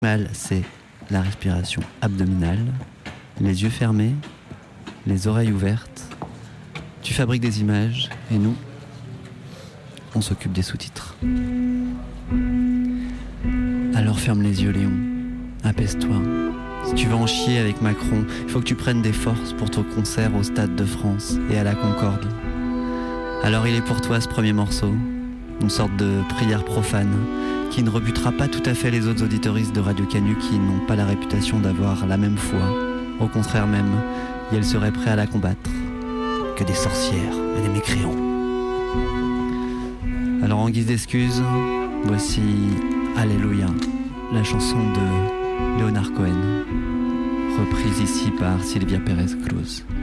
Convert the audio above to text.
Mal, c'est la respiration abdominale, les yeux fermés, les oreilles ouvertes. Tu fabriques des images et nous, on s'occupe des sous-titres. Alors ferme les yeux, Léon. Apaise-toi. Si tu veux en chier avec Macron, il faut que tu prennes des forces pour ton concert au Stade de France et à la Concorde. Alors il est pour toi ce premier morceau, une sorte de prière profane qui ne rebutera pas tout à fait les autres auditoristes de Radio Canu qui n'ont pas la réputation d'avoir la même foi. Au contraire même, et elles seraient prêtes à la combattre. Que des sorcières et des mécréants. Alors en guise d'excuse, voici Alléluia, la chanson de Leonard Cohen, reprise ici par Sylvia Pérez-Cruz.